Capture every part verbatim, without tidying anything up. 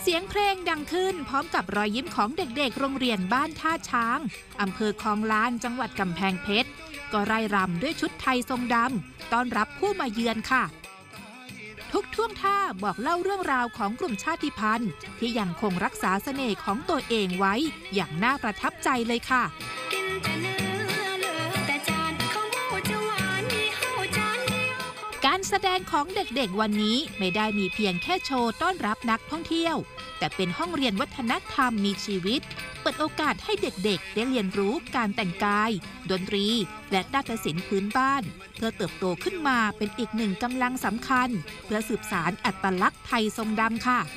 สียงเพลงดังขึ้นพร้อมกับรอยยิ้มของเด็กๆโรงเรียนบ้านท่าช้างอำเภอคลองลานจังหวัดกำแพงเพชรก็ไร่รำด้วยชุดไทยทรงดำต้อนรับผู้มาเยือนค่ะทุกท่วงท่าบอกเล่าเรื่องราวของกลุ่มชาติพันธุ์ที่ยังคงรักษาเสน่ห์ของตัวเองไว้อย่างน่าประทับใจเลยค่ะการแสดงของเด็กๆวันนี้ไม่ได้มีเพียงแค่โชว์ต้อนรับนักท่องเที่ยวแต่เป็นห้องเรียนวัฒนธรรมมีชีวิตเปิดโอกาสให้เด็กๆได้เรียนรู้การแต่งกายดนตรีและนาฏศิลป์พื้นบ้านเพื่อเติบโตขึ้นมาเป็นอีกหนึ่งกำลังสำคัญเพื่อสืบสานอัตลักษณ์ไทยทรงดำค่ะ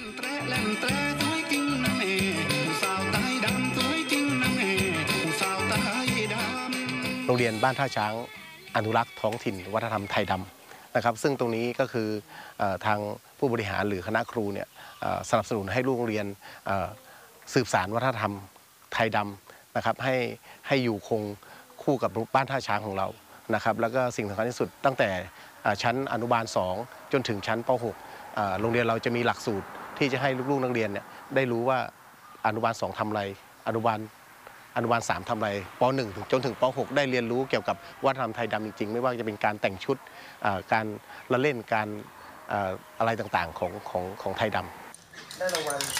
โรงเรียนบ้านท่าช้างอนุรักษ์ท้องถิ่นวัฒนธรรมไทยดำนะครับซึ่งตรงนี้ก็คือทางผู้บริหารหรือคณะครูเนี่ยสนับสนุนให้ลูกโรงเรียนสืบสานวัฒนธรรมไทยดำนะครับให้ให้อยู่คงคู่กับบ้านท่าช้างของเรานะครับแล้วก็สิ่งสำคัญที่สุดตั้งแต่ชั้นอนุบาลสองจนถึงชั้นป หกโรงเรียนเราจะมีหลักสูตรที่จะให้ลูกๆนักเรียนเนี่ยได้รู้ว่าอนุบาลสองทำอะไรอนุบาลอนุบาลสามทำอะไรป หนึ่งจนถึงป หกได้เรียนรู้เกี่ยวกับวัฒนธรรมไทยดำจริงๆไม่ว่าจะเป็นการแต่งชุดการละเล่นการอะไรต่างๆของของของไทยดำได้รางวัล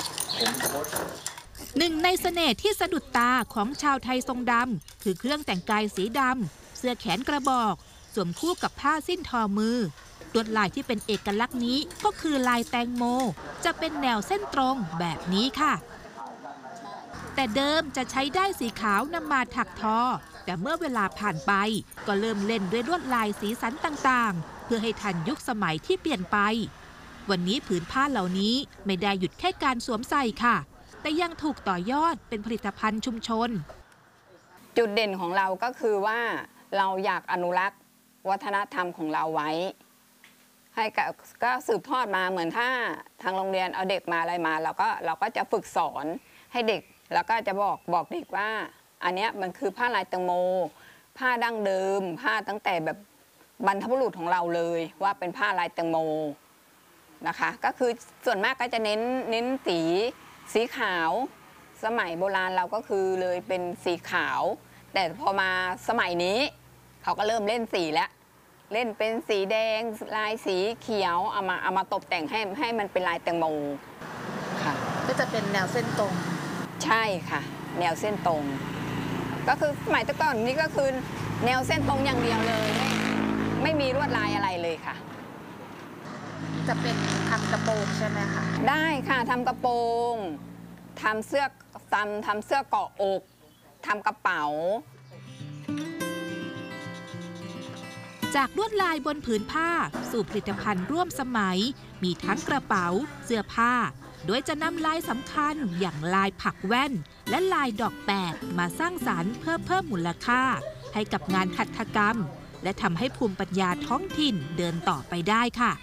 หนึ่งในเสน่ห์ที่สะดุดตาของชาวไทยทรงดำคือเครื่องแต่งกายสีดำเสื้อแขนกระบอกสวมคู่กับผ้าสิ้นทอมือลวดลายที่เป็นเอกลักษณ์นี้ก็คือลายแตงโมจะเป็นแนวเส้นตรงแบบนี้ค่ะแต่เดิมจะใช้ด้ายสีขาวนำมาถักทอแต่เมื่อเวลาผ่านไปก็เริ่มเล่นด้วยลวดลายสีสันต่างๆเพื่อให้ทันยุคสมัยที่เปลี่ยนไปวันนี้ผืนผ้าเหล่านี้ไม่ได้หยุดแค่การสวมใส่ค่ะแต่ยังถูกต่อยอดเป็นผลิตภัณฑ์ชุมชนจุดเด่นของเราก็คือว่าเราอยากอนุรักษ์วัฒนธรรมของเราไว้ให้ก็สืบทอดมาเหมือนถ้าทางโรงเรียนเอาเด็กมาอะไรมาเราก็เราก็จะฝึกสอนให้เด็กแล้วก็จะบอกบอกเด็กว่าอันนี้มันคือผ้าลายแตงโมผ้าดั้งเดิมผ้าตั้งแต่แบบบรรพบุรุษของเราเลยว่าเป็นผ้าลายแตงโมนะคะก็คือส่วนมากก็จะเน้นเน้นสีสีขาวสมัยโบราณเราก็คือเลยเป็นสีขาวแต่พอมาสมัยนี้เขาก็เริ่มเล่นสีแล้วเล่นเป็นสีแดงลายสีเขียวเอามาเอามาตกแต่งให้ให้มันเป็นลายแตงโมค่ะก็จะเป็นแนวเส้นตรงใช่ค่ะแนวเส้นตรงก็คือสมัยแต่ก่อนนี้ก็คือแนวเส้นตรงอย่างเดียวเลยไม่ไม่มีลวดลายอะไรเลยค่ะจะเป็นทำกระโปรงใช่ไหมคะได้ค่ะทำกระโปรงทำเสื้อทำทำเสื้อเกาะอกทำกระเป๋าจากลวดลายบนผืนผ้าสู่ผลิตภัณฑ์ร่วมสมัยมีทั้งกระเป๋าเสื้อผ้าโดยจะนำลายสำคัญอย่างลายผักแว่นและลายดอกแปดมาสร้างสรรค์เพื่อเพิ่มมูลค่าให้กับงานหัตถกรรมและทำให้ภูมิปัญญาท้องถิ่นเดินต่อไปได้ค่ะ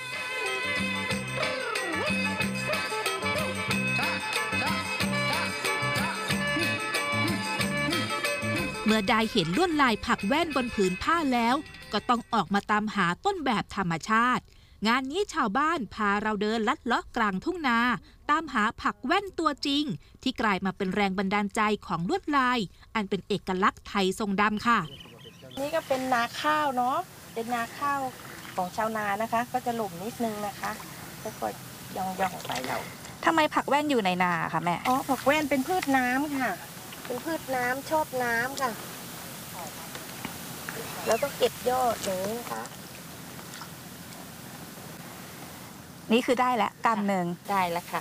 เมื่อได้เห็นลวดลายผักแว่นบนผืนผ้าแล้วก็ต้องออกมาตามหาต้นแบบธรรมชาติงานนี้ชาวบ้านพาเราเดินลัดเลาะกลางทุ่งนาตามหาผักแว่นตัวจริงที่กลายมาเป็นแรงบันดาลใจของลวดลายอันเป็นเอกลักษณ์ไทยทรงดำค่ะนี่ก็เป็นนาข้าวเนาะเป็นนาข้าวของชาวนานะคะก็จะหลุมนิดนึงนะคะแล้วก็ย่องย่องไปเราทำไมผักแว่นอยู่ในนาคะแม่อ๋อผักแว่นเป็นพืชน้ำค่ะเป็นพืชน้ำชอบน้ำค่ะแล้วก็เก็บยอดอย่างนี้นะคะนี่คือได้แล้วกำหนึ่งได้แล้วค่ะ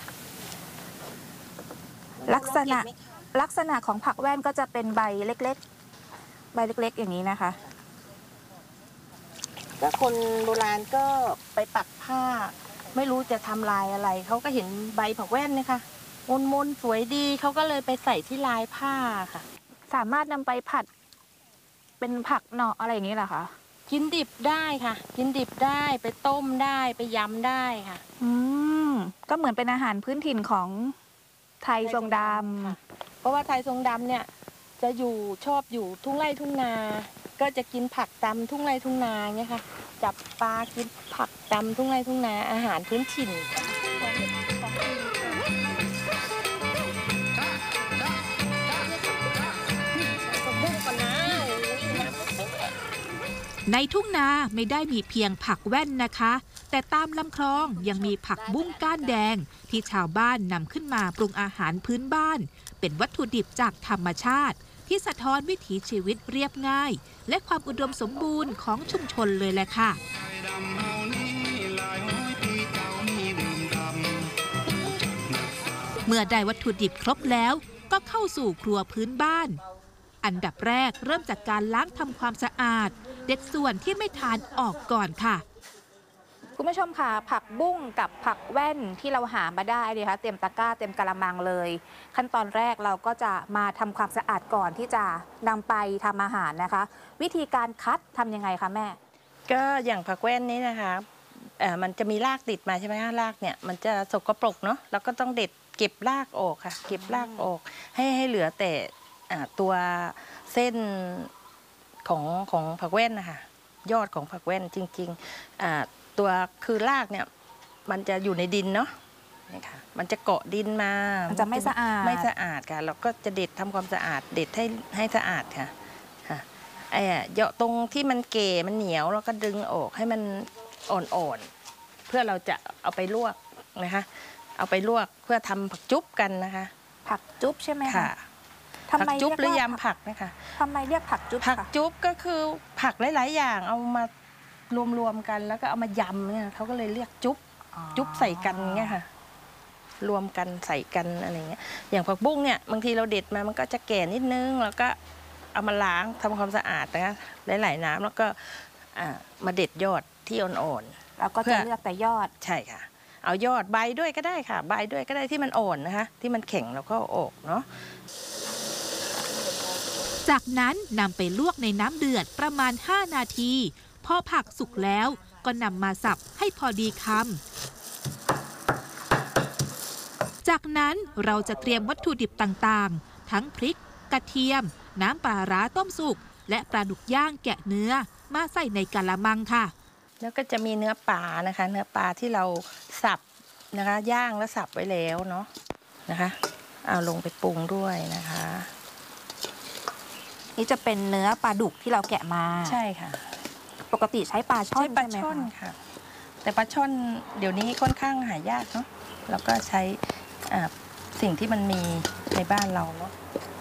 ลักษณะลักษณะของผักแว่นก็จะเป็นใบเล็กๆใบเล็กๆอย่างนี้นะคะแล้วคนโบราณก็ไปปักผ้าไม่รู้จะทำลายอะไรเขาก็เห็นใบผักแว่นเนี่ยค่ะมนๆสวยดีเขาก็เลยไปใส่ที่ลายผ้าค่ะสามารถนำไปผัดเป็นผักหน่ออะไรอย่างนี้เหรอคะกินดิบได้ค่ะกินดิบได้ไปต้มได้ไปยำได้ค่ะอืมก็เหมือนเป็นอาหารพื้นถิ่นของไทยทรงดำเพราะว่าไทยทรงดำเนี่ยจะอยู่ชอบอยู่ทุ่งไร่ทุ่งนาก็จะกินผักตำทุ่งไร่ทุ่งนาเนี่ยค่ะจับปลากินผักตำทุ่งไร่ทุ่งนาอาหารพื้นถิ่นในทุ่งนาไม่ได้มีเพียงผักแว่นนะคะ แต่ตามลำคลองยังมีผักบุ้งก้านแดงที่ชาวบ้านนำขึ้นมาปรุงอาหารพื้นบ้าน เป็นวัตถุดิบจากธรรมชาติที่สะท้อนวิถีชีวิตเรียบง่าย และความอุดมสมบูรณ์ของชุมชนเลยแหละค่ะ เมื่อได้วัตถุดิบครบแล้วก็เข้าสู่ครัวพื้นบ้าน อันดับแรกเริ่มจากการล้างทำความสะอาดเด็ดส่วนที่ไม่ทานออกก่อนค่ะคุณผู้ชมค่ะผักบุ้งกับผักแว่นที่เราหามาได้เนี่ยค่ะเต็มตะกร้าเต็มกะละมังเลย ขั้นตอนแรกเราก็จะมาทำความสะอาดก่อนที่จะนำไปทำอาหารนะคะ วิธีการคัดทำยังไงคะแม่ก็อย่างผักแว่นนี้นะคะเอ่อมันจะมีรากติดมาใช่ไหมคะรากเนี่ยมันจะสกปรกเนาะเราก็ต้องเด็ดเก็บรากออกค่ะเก็บรากออกให้ให้เหลือแต่อ่าตัวเส้นของของผักแว่นนะคะยอดของผักแว่นจริงๆอ่าตัวคือรากเนี่ยมันจะอยู่ในดินเนาะนี่ค่ะมันจะเกาะดินมามันจะไม่สะอาดไม่สะอาดค่ะเราก็จะเด็ดทำความสะอาดเด็ดให้ให้สะอาดค่ะค่ะไอ้เยาะตรงที่มันเก่มันเหนียวเราก็ดึงออกให้มันอ่อนๆเพื่อเราจะเอาไปลวกนะคะเอาไปลวกเพื่อทำผักจุ๊บกันนะคะผักจุ๊บใช่ไหมค่ะคะทำผักไมจุ๊บหรือยำเกว่าผักนะคะทำไมเรียกผักจุ๊บผักคะจุ๊บก็คือผักหลายๆอย่างเอามารวมๆกันแล้วก็เอามายำเนี่ยเขาก็เลยเรียกจุ๊บจุ๊บใส่กันเงี้ยค่ะรวมกันใส่กันอะไรเงี้ยอย่างผักบุ้งเนี่ยบางทีเราเด็ดมามันก็จะแก่นิดนึงแล้วก็เอามาล้างทำความสะอาดนะคะหลายๆน้ำแล้วก็อ่ามาเด็ดยอดที่อ่อนๆเราก็จะเลือกแต่ยอดใช่ค่ะเอายอดใบด้วยก็ได้ค่ะใบด้วยก็ได้ที่มันอ่อนนะคะที่มันแข็งแล้วก็เอาออกเนาะจากนั้นนำไปลวกในน้ำเดือดประมาณห้านาทีพอผักสุกแล้วก็นำมาสับให้พอดีคำจากนั้นเราจะเตรียมวัตถุดิบต่างๆทั้งพริกกระเทียมน้ำปลาร้าต้มสุกและปลาดุกย่างแกะเนื้อมาใส่ในกะละมังค่ะแล้วก็จะมีเนื้อปลานะคะเนื้อปลาที่เราสับนะคะย่างแล้วสับไว้แล้วเนาะนะคะเอาลงไปปรุงด้วยนะคะนี่จะเป็นเนื้อปลาดุกที่เราแกะมาใช่ค่ะปกติใช้ปลาช่อนใช้ปลาใช่ไหมช่อนคะค่ะ แต่ปลาช่อนเดี๋ยวนี้ค่อนข้างหายากเนาะแล้วก็ใช้อ่าสิ่งที่มันมีในบ้านเราเนาะ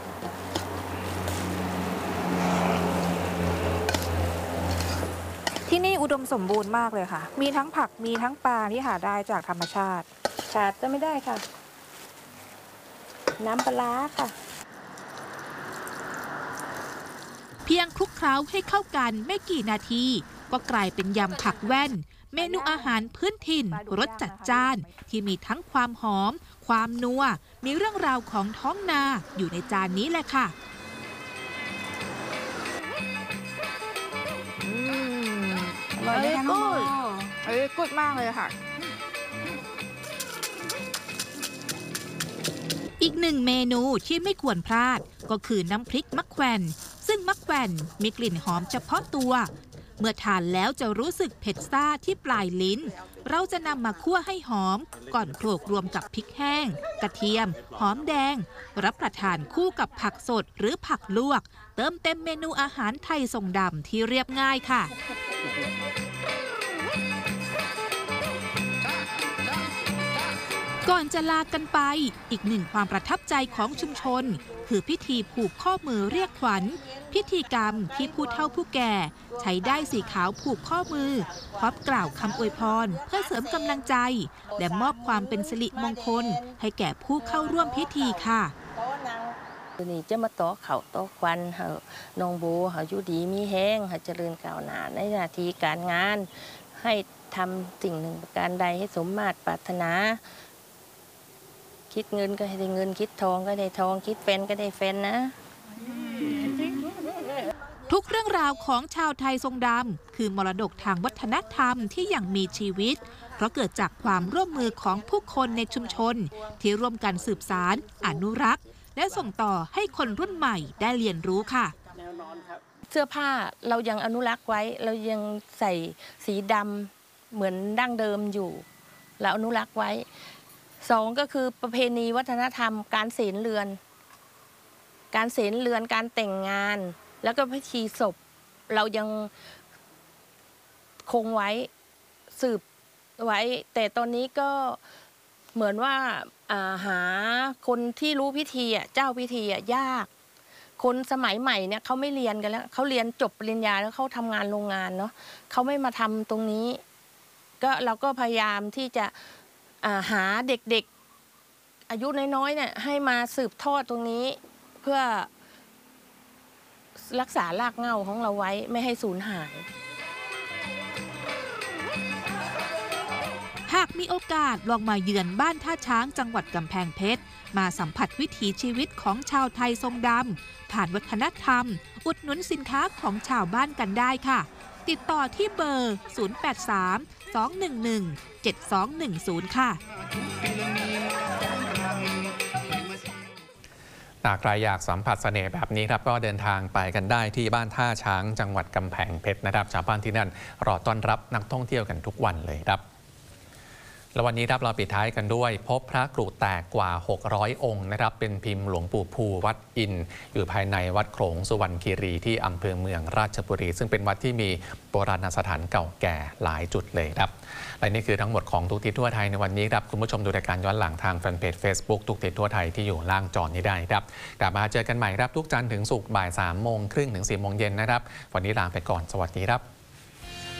ที่นี่อุดมสมบูรณ์มากเลยค่ะ มีทั้งผักมีทั้งปลาที่หาได้จากธรรมชาติขาดก็ไม่ได้ค่ะ น้ำปลาร้าค่ะเพียงคลุกเคล้าให้เข้ากันไม่กี่นาที ก็กลายเป็นยำผักแว่น เมนูอาหารพื้นถิ่นรสจัดจ้าน ที่มีทั้งความหอม ความนัว มีเรื่องราวของท้องนาอยู่ในจานนี้แหละค่ะอร่อยไหมคะน้องโมเอ้ยกุดมากเลยค่ะอีกหนึ่งเมนูที่ไม่ควรพลาดก็คือน้ำพริกมะแขวนซึ่งมะแขวนมีกลิ่นหอมเฉพาะตัว เมื่อทานแล้วจะรู้สึกเผ็ดซ่าที่ปลายลิ้น เราจะนำมาคั่วให้หอม ก่อนโขลกรวมกับพริกแห้ง กระเทียม หอมแดง รับประทานคู่กับผักสดหรือผักลวก เติมเต็มเมนูอาหารไทยทรงดำที่เรียบง่ายค่ะ ก่อนจะลากันไปอีกหนึ่งความประทับใจของชุมชน คือพิธีผูกข้อมือเรียกขวัญ พิธีกรรมที่ผู้เฒ่าผู้แก่ ใช้ด้ายสีขาวผูกข้อมือพร้อมกล่าวคำอวยพรเพื่อเสริมกำลังใจ และมอบความเป็นสิริมงคล ให้แก่ผู้เข้าร่วมพิธีค่ะตัวนี้จะมาต่อเข่าต่อควันเหาน้องโบเหาอยู่ดีมีแห้งเหาเจริญก้าวหน้าในหน้าที่การงาน ให้ทำสิ่งหนึ่งประการใดให้สมมาตรปรารถนา คิดเงินก็ให้ได้เงินคิดทองก็ได้ทองคิดแฟนก็ได้แฟนนะทุกเรื่องราวของชาวไทยทรงดำคือมรดกทางวัฒนธรรมที่ยังมีชีวิต เพราะเกิดจากความร่วมมือของผู้คนในชุมชน ที่ร่วมกันสืบสาร อนุรักษ์ และส่งต่อให้คนรุ่นใหม่ได้เรียนรู้ค่ะเสื้อผ้าเรายังอนุรักษ์ไว้เรายังใส่สีดำเหมือนดั้งเดิมอยู่เราอนุรักษ์ไว้สองก็คือประเพณีวัฒนธรรม การเสนเรือน การเสนเรือนการแต่งงาน แล้วก็พิธีศพเรายังคงไว้สืบไว้ แต่ตอนนี้ก็เหมือนว่าหาคนที่รู้พิธีอ่ะเจ้าพิธีอ่ะยากคนสมัยใหม่เนี่ยเขาไม่เรียนกันแล้วเขาเรียนจบปริญญาแล้วเขาทำงานโรงงานเนาะเขาไม่มาทำตรงนี้ก็เราก็พยายามที่จะหาเด็กๆอายุน้อยๆเนี่ยให้มาสืบทอดตรงนี้เพื่อรักษารากเหง้าของเราไว้ไม่ให้สูญหายหากมีโอกาสลองมาเยือนบ้านท่าช้างจังหวัดกำแพงเพชรมาสัมผัสวิถีชีวิตของชาวไทยทรงดำผ่านวัฒนธรรมอุดหนุนสินค้าของชาวบ้านกันได้ค่ะติดต่อที่เบอร์ ศูนย์ แปด สาม สอง หนึ่ง หนึ่ง เจ็ด สอง หนึ่ง ศูนย์ ค่ะหากใครอยากสัมผัสเสน่ห์แบบนี้ครับก็เดินทางไปกันได้ที่บ้านท่าช้างจังหวัดกำแพงเพชรนะครับชาวบ้านที่นั่นรอต้อนรับนักท่องเที่ยวกันทุกวันเลยครับและวันนี้ครับเราปิดท้ายกันด้วยพบพระกรุแตกกว่าหกร้อยองค์นะครับเป็นพิมพ์หลวงปู่ภูวัดอินอยู่ภายในวัดโขลงสุวรรณคีรีที่อำเภอเมืองราชบุรีซึ่งเป็นวัดที่มีโบราณสถานเก่าแก่หลายจุดเลยครับและนี่คือทั้งหมดของทุกทิศทั่วไทยในวันนี้ครับคุณผู้ชมดูรายการย้อนหลังทางแฟนเพจ Facebook ทุกทิศทั่วไทยที่อยู่ล่างจอนี้ได้ครับกลับมาเจอกันใหม่ครับทุกจันทร์ถึงศุกร์บ่ายสามโมงครึ่งถึงสี่โมงเย็นนะครับวันนี้ลาไปก่อนสวัสดีครับ